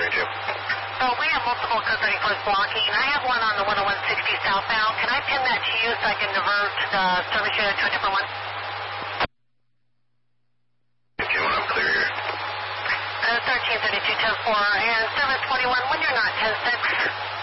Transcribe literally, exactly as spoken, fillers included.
thirty-two. So we have multiple code thirty-fours blocking. I have one on the one oh one sixty southbound. Can I pin that to you so I can divert the service unit to a different one? If you want, I'm clear here. Uh, thirteen thirty-two ten four and service twenty-one when you're not ten six.